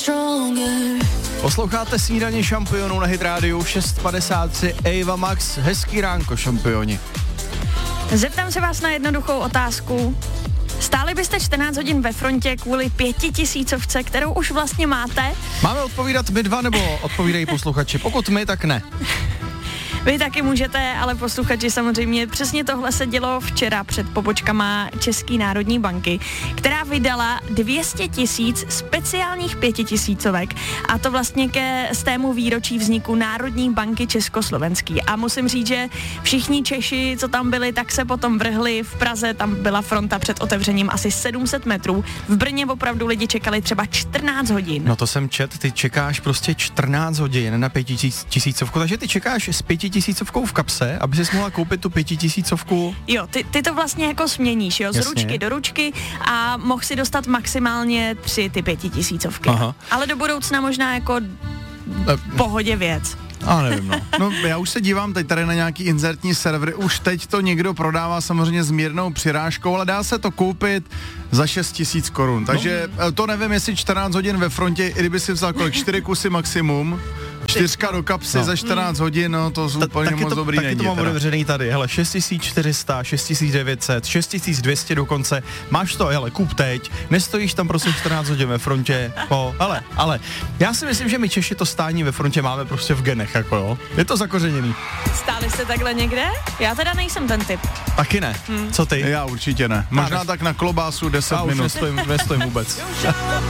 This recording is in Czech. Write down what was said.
Posloucháte Snídaně šampionů na Hit Radio 6:53, Ava Max, hezký ránko šampioni. Zeptám se vás na jednoduchou otázku. Stáli byste 14 hodin ve frontě kvůli 5000, kterou už vlastně máte? Máme odpovídat my dva, nebo odpovídají posluchači? Pokud my, tak ne. Vy taky můžete, ale posluchači samozřejmě přesně tohle se dělo včera před pobočkama České národní banky, která vydala 200 000 speciálních 5000, a to vlastně ke 100. výročí vzniku Národní banky Československý. A musím říct, že všichni Češi, co tam byli, tak se potom vrhli. V Praze tam byla fronta před otevřením asi 700 metrů. V Brně opravdu lidi čekali třeba 14 hodin. No to jsem čet, ty čekáš prostě 14 hodin na 5000, takže ty čekáš s 5000 v kapse, aby jsi mohla koupit tu 5000. Jo, ty to vlastně jako směníš, jo, z Jasně. ručky do ručky a mohl si dostat maximálně 3 ty 5000. Aha. Ale do budoucna možná jako pohodě věc. A nevím, no. No, já už se dívám teď tady na nějaký inzertní servery, už teď to někdo prodává samozřejmě s mírnou přirážkou, ale dá se to koupit za 6 000 korun, takže to nevím, jestli 14 hodin ve frontě, i kdyby si vzal kolik, 4 kusy maximum, 4 do kapsy za 14 hodin, no to úplně moc dobrý není. Taky to mám otevřený tady, hele, 6400, 6900, 6200 dokonce, máš to, hele, kup teď, nestojíš tam prostě 14 hodin ve frontě, ale já si myslím, že my Češi to stání ve frontě máme prostě v genech, jako jo, je to zakořeněný. Stáli jste takhle někde? Já teda nejsem ten typ. Taky ne, co ty? Já určitě ne, možná tak na klobásu 10 minut. Už nestojím vůbec.